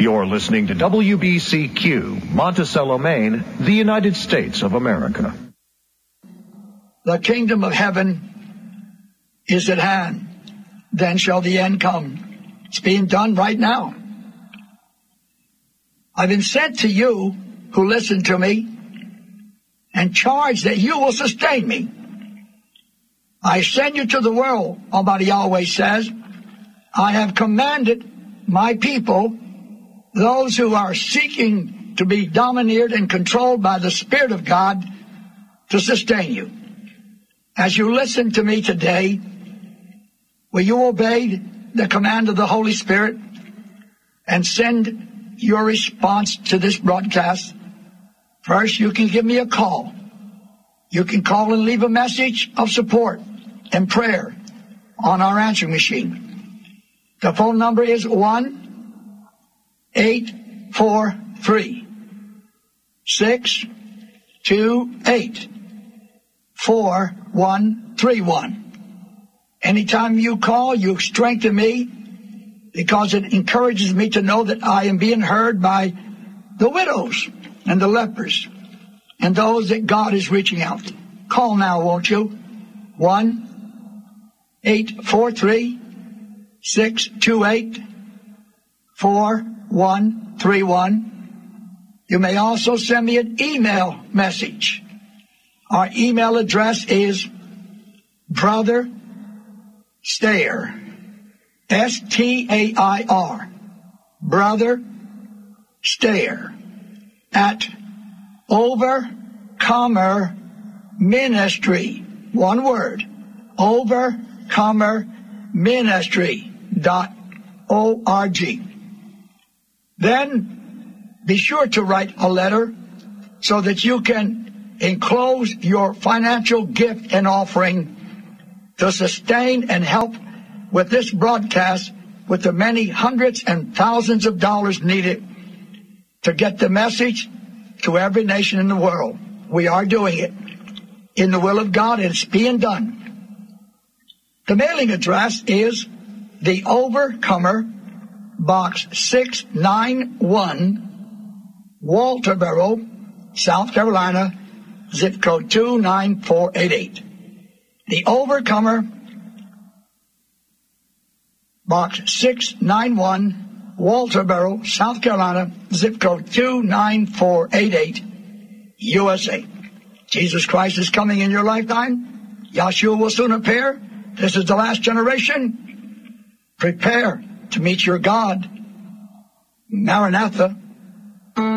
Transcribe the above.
You're listening to WBCQ, Monticello, Maine, the United States of America. The kingdom of heaven is at hand. Then shall the end come. It's being done right now. I've been sent to you who listen to me and charged that you will sustain me. I send you to the world, Almighty Yahweh says. I have commanded my people, those who are seeking to be domineered and controlled by the Spirit of God, to sustain you. As you listen to me today, will you obey the command of the Holy Spirit and send your response to this broadcast? First, you can give me a call. You can call and leave a message of support and prayer on our answering machine. The phone number is 1-843-628-4131. Anytime you call, you strengthen me, because it encourages me to know that I am being heard by the widows and the lepers and those that God is reaching out to. Call now, won't you? 1-843-628-4131. You may also send me an email message. Our email address is Brother Stair, S-T-A-I-R, Brother Stair, at Overcomer Ministry, one word, overcomerministry.org. Then be sure to write a letter so that you can enclose your financial gift and offering to sustain and help with this broadcast, with the many hundreds and thousands of dollars needed to get the message to every nation in the world. We are doing it in the will of God, and it's being done. The mailing address is The Overcomer, Box 691, Walterboro, South Carolina, zip code 29488. The Overcomer, Box 691, Walterboro, South Carolina, zip code 29488, USA. Jesus Christ is coming in your lifetime. Yahshua will soon appear. This is the last generation. Prepare to meet your God. Maranatha.